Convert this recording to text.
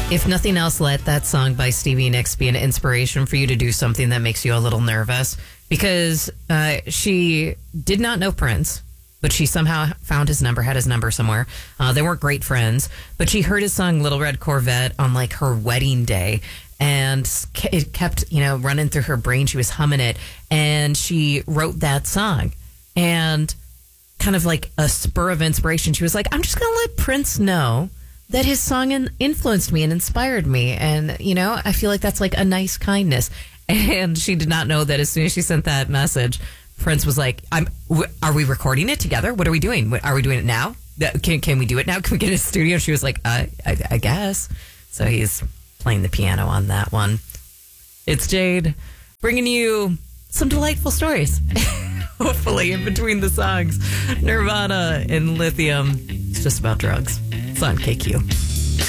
If nothing else, let that song by Stevie Nicks be an inspiration for you to do something that makes you a little nervous. Because she did not know Prince, but she somehow found his number, had his number somewhere. They weren't great friends, but she heard his song Little Red Corvette on like her wedding day. And it kept, running through her brain. She was humming it. And she wrote that song. And kind of like a spur of inspiration, she was like, I'm just going to let Prince know that his song influenced me and inspired me. And, I feel like that's like a nice kindness. And she did not know that as soon as she sent that message, Prince was like, are we recording it together? What are we doing? Are we doing it now? Can we do it now? Can we get in a studio? She was like, I guess. So he's playing the piano on that one. It's Jade bringing you some delightful stories. Hopefully in between the songs. Nirvana and Lithium. It's just about drugs. It's on KQ.